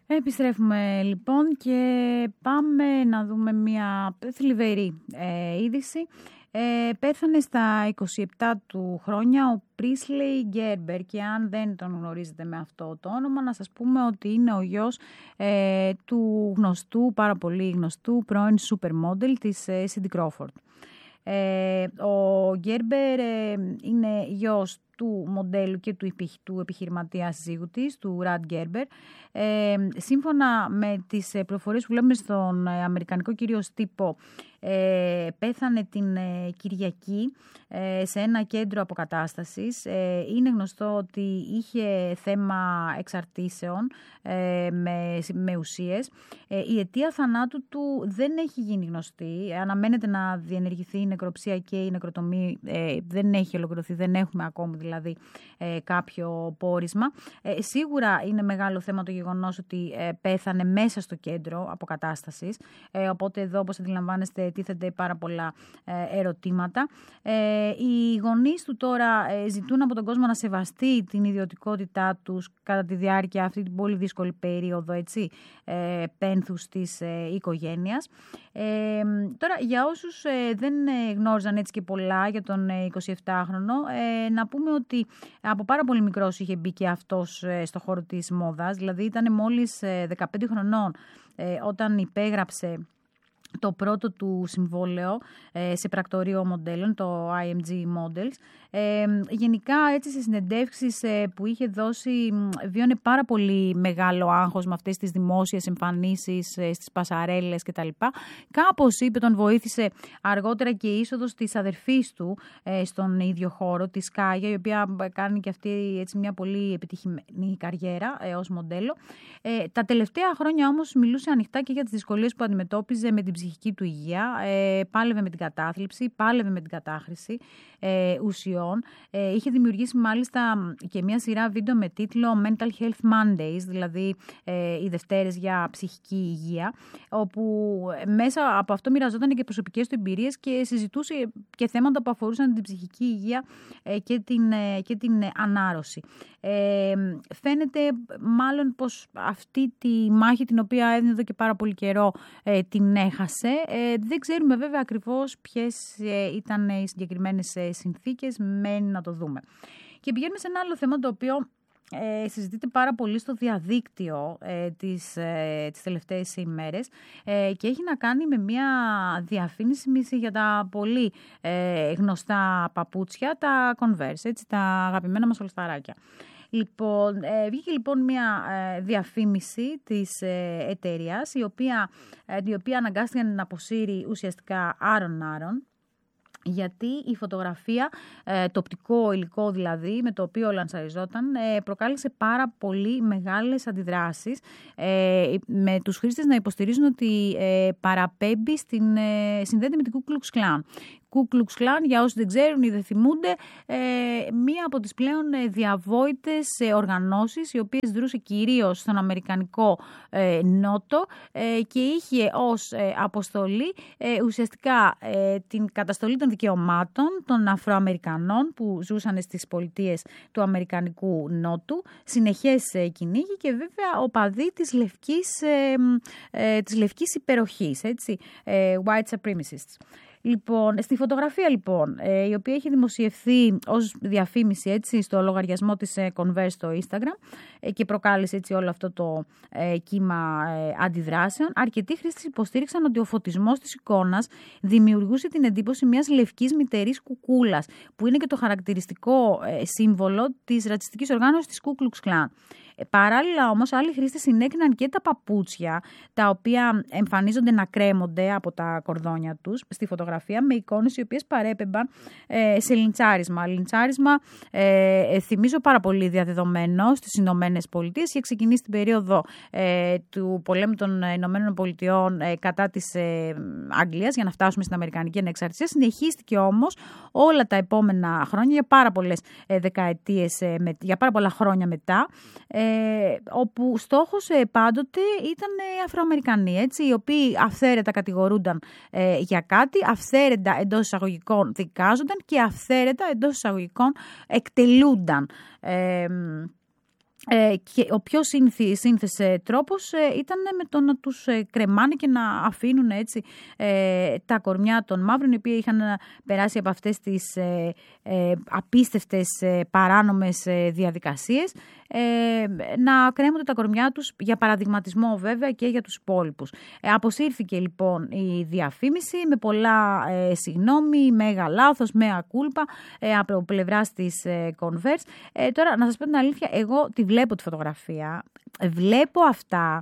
Επιστρέφουμε λοιπόν και πάμε να δούμε μια θλιβερή είδηση. Πέθανε στα 27 του χρόνια ο Πρίσλεϊ Γκέρμπερ, και αν δεν τον γνωρίζετε με αυτό το όνομα, να σας πούμε ότι είναι ο γιος του γνωστού, πάρα πολύ γνωστού πρώην supermodel της Cindy Crawford. Ο Γκέρμπερ είναι γιος του μοντέλου και του επιχειρηματία σύζυγου της, του Ραντ Γκέρμπερ. Σύμφωνα με τις πληροφορίες που βλέπουμε στον αμερικανικό κυρίως τύπο, πέθανε την Κυριακή σε ένα κέντρο αποκατάστασης. Είναι γνωστό ότι είχε θέμα εξαρτήσεων με ουσίες. Η αιτία θανάτου του δεν έχει γίνει γνωστή. Αναμένεται να διενεργηθεί η νεκροψία και η νεκροτομή δεν έχει ολοκληρωθεί, δεν έχουμε ακόμη δηλαδή κάποιο πόρισμα. Σίγουρα είναι μεγάλο θέμα το γεγονός ότι πέθανε μέσα στο κέντρο αποκατάστασης, οπότε εδώ, όπως αντιλαμβάνεστε, τίθενται πάρα πολλά ερωτήματα. Οι γονείς του τώρα ζητούν από τον κόσμο να σεβαστεί την ιδιωτικότητά τους κατά τη διάρκεια αυτή την πολύ δύσκολη περίοδο, έτσι, πένθους της οικογένειας. Τώρα, για όσους δεν γνώριζαν έτσι και πολλά για τον 27χρονο, να πούμε ότι από πάρα πολύ μικρός είχε μπει και αυτός στο χώρο της μόδας, δηλαδή ήταν μόλις 15 χρονών όταν υπέγραψε το πρώτο του συμβόλαιο σε πρακτορείο μοντέλων, το IMG Models. Γενικά, έτσι, σε συνεντεύξεις που είχε δώσει, βίωνε πάρα πολύ μεγάλο άγχος με αυτές τις δημόσιες εμφανίσεις στις πασαρέλες κτλ. Κάπως, είπε, τον βοήθησε αργότερα και η είσοδος της αδερφής του στον ίδιο χώρο, της Κάγια, η οποία κάνει και αυτή, έτσι, μια πολύ επιτυχημένη καριέρα ως μοντέλο. Τα τελευταία χρόνια όμως μιλούσε ανοιχτά και για τις δυσκολίες που αντιμετώπιζε με την ψυχική του υγεία. Πάλευε με την κατάθλιψη, πάλευε με την κατάχρηση ουσιών. Είχε δημιουργήσει μάλιστα και μια σειρά βίντεο με τίτλο Mental Health Mondays, δηλαδή οι Δευτέρες για ψυχική υγεία, όπου μέσα από αυτό μοιραζόταν και προσωπικές του εμπειρίες και συζητούσε και θέματα που αφορούσαν την ψυχική υγεία και την ανάρρωση. Φαίνεται μάλλον πως αυτή τη μάχη, την οποία έδινε εδώ και πάρα πολύ καιρό, την έχασε. Δεν ξέρουμε βέβαια ακριβώς ποιες ήταν οι συγκεκριμένες συνθήκες, μένει να το δούμε. Και πηγαίνουμε σε ένα άλλο θέμα, το οποίο συζητείται πάρα πολύ στο διαδίκτυο τις τελευταίες ημέρες και έχει να κάνει με μια διαφήμιση για τα πολύ γνωστά παπούτσια, τα Converse, έτσι, τα αγαπημένα μας ολσταράκια. Λοιπόν, βγήκε λοιπόν μια διαφήμιση της εταιρείας, η οποία αναγκάστηκε να αποσύρει ουσιαστικά άρον-άρον, γιατί η φωτογραφία, το οπτικό υλικό δηλαδή, με το οποίο λανσαριζόταν, προκάλεσε πάρα πολύ μεγάλες αντιδράσεις, με τους χρήστες να υποστηρίζουν ότι παραπέμπει συνδέεται με την Ku Klux Klan. Ku Klux Klan, για όσοι δεν ξέρουν ή δεν θυμούνται, μία από τις πλέον διαβόητες οργανώσεις, οι οποίες δρούσε κυρίως στον Αμερικανικό Νότο και είχε ως αποστολή ουσιαστικά την καταστολή των δικαιωμάτων των Αφροαμερικανών που ζούσαν στις πολιτείες του Αμερικανικού Νότου, συνεχές κυνήγι και βέβαια οπαδοί της λευκής υπεροχής, έτσι, white supremacists. Λοιπόν, στη φωτογραφία λοιπόν, η οποία έχει δημοσιευθεί ως διαφήμιση, έτσι, στο λογαριασμό της Converse στο Instagram και προκάλεσε έτσι όλο αυτό το κύμα αντιδράσεων, αρκετοί χρήστες υποστήριξαν ότι ο φωτισμός της εικόνας δημιουργούσε την εντύπωση μιας λευκής μητερής κουκούλας, που είναι και το χαρακτηριστικό σύμβολο της ρατσιστικής οργάνωσης της Ku Klux Klan. Παράλληλα όμως, άλλοι χρήστες συνέκριναν και τα παπούτσια, τα οποία εμφανίζονται να κρέμονται από τα κορδόνια τους στη φωτογραφία, με εικόνες οι οποίες παρέπεμπαν σε λιντσάρισμα. Λιντσάρισμα, θυμίζω, πάρα πολύ διαδεδομένο στις Ηνωμένες Πολιτείες. Είχε ξεκινήσει την περίοδο του πολέμου των Ηνωμένων Πολιτειών κατά της Αγγλίας, για να φτάσουμε στην Αμερικανική ανεξαρτησία. Συνεχίστηκε όμως όλα τα επόμενα χρόνια, για πάρα πολλές δεκαετίες, για πάρα πολλά χρόνια μετά, όπου στόχος πάντοτε ήταν Αφροαμερικανοί, έτσι, οι οποίοι αυθαίρετα κατηγορούνταν για κάτι, αυθαίρετα εντός εισαγωγικών δικάζονταν και αυθαίρετα εντός εισαγωγικών εκτελούνταν. Και ο πιο σύνθες τρόπος ήταν με το να τους κρεμάνε και να αφήνουν έτσι τα κορμιά των μαύρων, οι οποίοι είχαν περάσει από αυτές τις απίστευτες παράνομες διαδικασίες, να κρέμονται τα κορμιά τους, για παραδειγματισμό βέβαια και για τους υπόλοιπους. Αποσύρθηκε λοιπόν η διαφήμιση με πολλά συγγνώμη, μέγα λάθος, μέα κούλπα από πλευράς της Converse. Τώρα να σας πω την αλήθεια, εγώ τη βλέπω τη φωτογραφία, βλέπω αυτά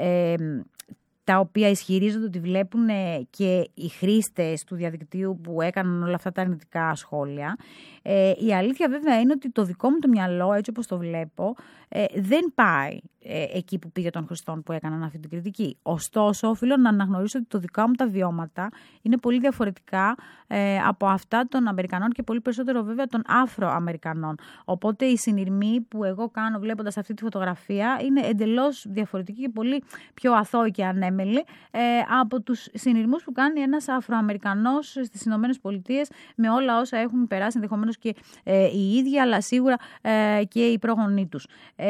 τα οποία ισχυρίζονται ότι βλέπουν και οι χρήστες του διαδικτύου που έκαναν όλα αυτά τα αρνητικά σχόλια. Η αλήθεια βέβαια είναι ότι το δικό μου το μυαλό, έτσι όπως το βλέπω, δεν πάει εκεί που πήγε των χρηστών που έκαναν αυτή την κριτική. Ωστόσο, οφείλω να αναγνωρίσω ότι το δικά μου τα βιώματα είναι πολύ διαφορετικά από αυτά των Αμερικανών και πολύ περισσότερο βέβαια των Αφροαμερικανών. Οπότε η συνειρμή που εγώ κάνω βλέποντας αυτή τη φωτογραφία είναι εντελώς διαφορετική και πολύ πιο αθώη και ανέμελη από τους συνειρμούς που κάνει ένας Αφροαμερικανός στις Ηνωμένες Πολιτείες, με όλα όσα έχουν περάσει ενδεχομένως και οι ίδιοι, αλλά σίγουρα και οι πρόγονοί τους.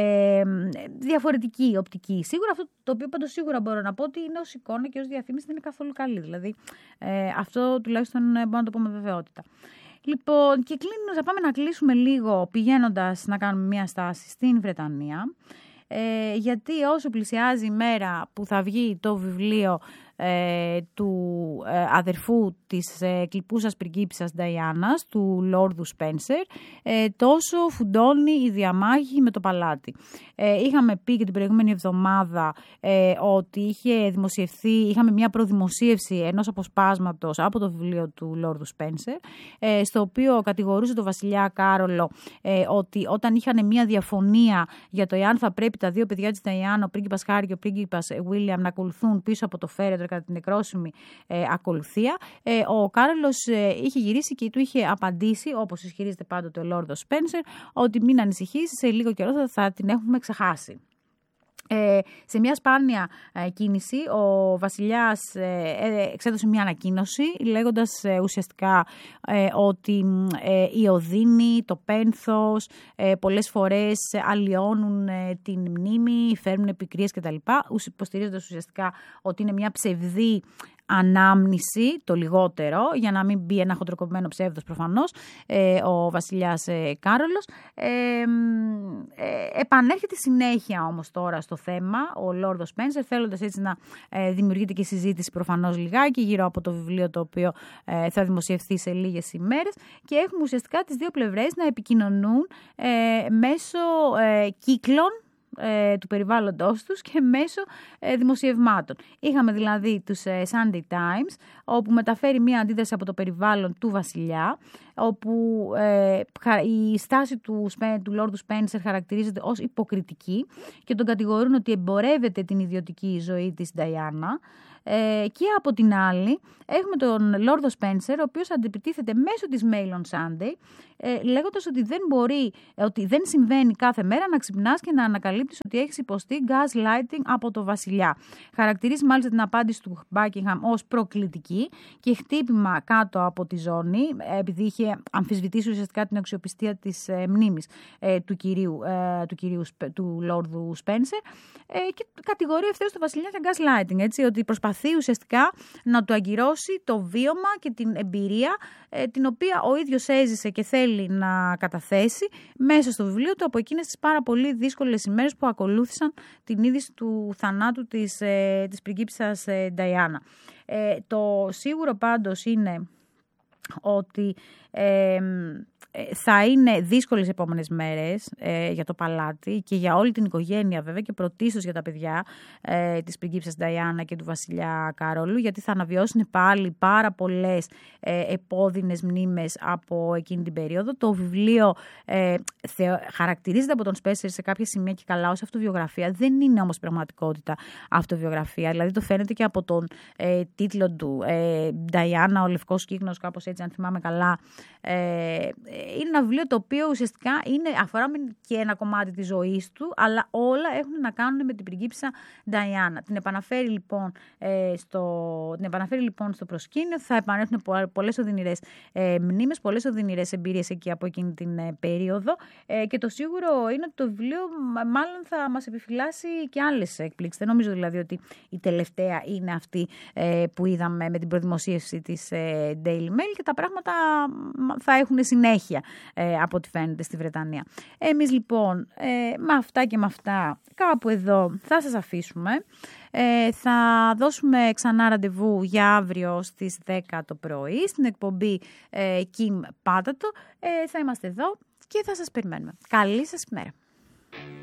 Διαφορετική οπτική. Σίγουρα αυτό το οποίο πάντως σίγουρα μπορώ να πω ότι είναι ως εικόνα και ως διαφήμιση δεν είναι καθόλου καλή. Δηλαδή αυτό τουλάχιστον μπορώ να το πω με βεβαιότητα. Λοιπόν, και κλείνοντας, θα πάμε να κλείσουμε λίγο πηγαίνοντας να κάνουμε μια στάση στην Βρετανία. Γιατί όσο πλησιάζει η μέρα που θα βγει το βιβλίο του αδερφού της κλιπούσας πριγκίπισσας Νταϊάνας, του Λόρδου Σπένσερ, τόσο φουντώνει η διαμάχη με το παλάτι. Είχαμε πει και την προηγούμενη εβδομάδα ότι είχαμε μια προδημοσίευση ενός αποσπάσματος από το βιβλίο του Λόρδου Σπένσερ, στο οποίο κατηγορούσε τον βασιλιά Κάρολο ότι όταν είχαν μια διαφωνία για το εάν θα πρέπει τα δύο παιδιά της Νταϊάνα, ο πρίγκιπας Χάρη και ο πρίγκιπας Βίλιαμ, να ακολουθούν πίσω από το φέρετρο κατά την νεκρόσιμη ακολουθία, ο Κάρολος είχε γυρίσει και του είχε απαντήσει, όπως ισχυρίζεται πάντοτε ο Λόρδος Σπένσερ, ότι μην ανησυχείς, σε λίγο καιρό θα την έχουμε ξεχάσει. Σε μια σπάνια κίνηση, ο βασιλιάς εξέδωσε μια ανακοίνωση λέγοντας ουσιαστικά ότι η οδύνη, το πένθος πολλές φορές αλλοιώνουν την μνήμη, φέρνουν επικρίες κτλ. Υποστηρίζοντας ουσιαστικά ότι είναι μια ψευδή ανάμνηση, το λιγότερο, για να μην μπει ένα χοντροκομμένο ψεύδος προφανώς, ο βασιλιάς Κάρολος. Επανέρχεται συνέχεια όμως τώρα στο θέμα ο Λόρδος Σπένσερ, θέλοντας έτσι να δημιουργείται και συζήτηση προφανώς λιγάκι γύρω από το βιβλίο το οποίο θα δημοσιευθεί σε λίγες ημέρες, και έχουμε ουσιαστικά τις δύο πλευρές να επικοινωνούν μέσω κύκλων του περιβάλλοντος τους και μέσω δημοσιευμάτων. Είχαμε δηλαδή τους Sunday Times, όπου μεταφέρει μία αντίδραση από το περιβάλλον του βασιλιά, όπου η στάση του Λόρδου Σπένσερ χαρακτηρίζεται ως υποκριτική και τον κατηγορούν ότι εμπορεύεται την ιδιωτική ζωή της Νταϊάνα. Και από την άλλη έχουμε τον Λόρδο Σπένσερ, ο οποίος αντιπιτίθεται μέσω της Mail on Sunday, λέγοντας ότι δεν συμβαίνει κάθε μέρα να ξυπνάς και να ανακαλύπτεις ότι έχεις υποστεί gaslighting από το βασιλιά. Χαρακτηρίζει μάλιστα την απάντηση του Buckingham ως προκλητική και χτύπημα κάτω από τη ζώνη, επειδή είχε αμφισβητήσει ουσιαστικά την αξιοπιστία της μνήμης του Λόρδου Σπένσερ, και κατηγορεί ευθέως τον βασιλιά για gaslighting, έτσι, ότι προσπαθεί ουσιαστικά να του αγκυρώσει το βίωμα και την εμπειρία την οποία ο ίδιος έζησε και θέλει να καταθέσει μέσα στο βιβλίο του από εκείνες τις πάρα πολύ δύσκολες ημέρες που ακολούθησαν την είδηση του θανάτου της πριγκίπισσας Νταϊάνα. Το σίγουρο πάντως είναι ότι θα είναι δύσκολες επόμενες μέρες για το παλάτι και για όλη την οικογένεια βέβαια, και πρωτίστως για τα παιδιά της πριγκίπισσας Νταϊάνα και του βασιλιά Κάρολου, γιατί θα αναβιώσουν πάλι πάρα πολλές επώδυνες μνήμες από εκείνη την περίοδο. Το βιβλίο χαρακτηρίζεται από τον Σπένσερ σε κάποια σημεία και καλά ως αυτοβιογραφία, δεν είναι όμως πραγματικότητα αυτοβιογραφία, δηλαδή το φαίνεται και από τον τίτλο του, Νταϊάνα, ο λευκός κύκνος, κάπως έτσι αν θυμάμαι καλά, Είναι ένα βιβλίο το οποίο ουσιαστικά αφορά και ένα κομμάτι της ζωής του, αλλά όλα έχουν να κάνουν με την πριγκίπισσα Νταϊάννα. Την επαναφέρει λοιπόν στο προσκήνιο, θα επανέλθουν πολλές οδυνηρές μνήμες, πολλές οδυνηρές εμπειρίες εκεί από εκείνη την περίοδο, και το σίγουρο είναι ότι το βιβλίο μάλλον θα μας επιφυλάσει και άλλες εκπλήξεις. Δεν νομίζω δηλαδή ότι η τελευταία είναι αυτή που είδαμε με την προδημοσίευση της Daily Mail, και τα πράγματα θα έχουν συνέχεια από ό,τι φαίνεται στη Βρετανία. Εμείς λοιπόν με αυτά και με αυτά κάπου εδώ θα σας αφήσουμε. Θα δώσουμε ξανά ραντεβού για αύριο στις 10 το πρωί στην εκπομπή Kim Patato. Θα είμαστε εδώ και θα σας περιμένουμε. Καλή σας ημέρα.